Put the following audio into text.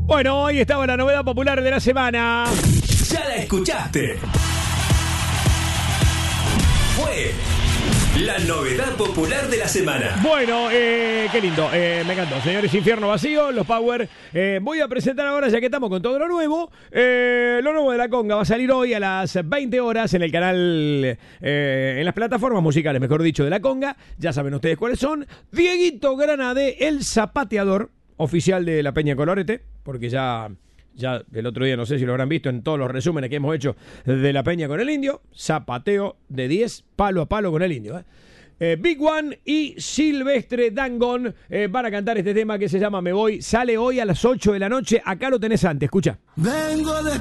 Bueno, ahí estaba la novedad popular de la semana. Ya la escuchaste. Fue la novedad popular de la semana. Bueno, qué lindo, me encantó. Señores, Infierno Vacío, los Power. Voy a presentar ahora, ya que estamos con todo lo nuevo de La Conga. Va a salir hoy a las 20 horas en el canal, en las plataformas musicales, mejor dicho, de La Conga. Ya saben ustedes cuáles son. Dieguito Granade, el zapateador oficial de la Peña Colorete, porque ya el otro día, no sé si lo habrán visto en todos los resúmenes que hemos hecho de la Peña con el Indio, zapateo de 10, palo a palo con el Indio. Big One y Silvestre Dangond van a cantar este tema que se llama Me Voy. Sale hoy a las 8 de la noche. Acá lo tenés antes, escucha. Vengo de